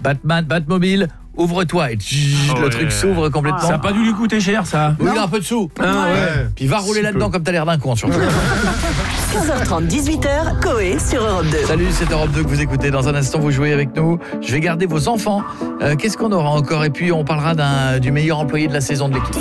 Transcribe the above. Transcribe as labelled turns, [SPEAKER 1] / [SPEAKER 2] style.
[SPEAKER 1] Batman, Batmobile, ouvre-toi et le truc s'ouvre complètement.
[SPEAKER 2] Ça a pas dû lui coûter cher, ça.
[SPEAKER 1] Oui, il a un peu de sous. Puis va rouler là-dedans comme t'as l'air d'un con surtout.
[SPEAKER 3] 15h30, 18h, Coé sur Europe 2.
[SPEAKER 1] Salut, c'est Europe 2 que vous écoutez. Dans un instant, vous jouez avec nous. Je vais garder vos enfants. Qu'est-ce qu'on aura encore? Et puis, on parlera du meilleur employé de la saison de l'équipe.